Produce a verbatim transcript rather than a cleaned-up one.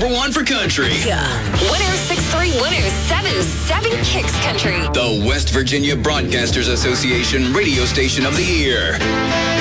number one for country. Yeah. one oh six point three, one oh seven point seven Kicks Country. The West Virginia Broadcasters Association Radio Station of the Year.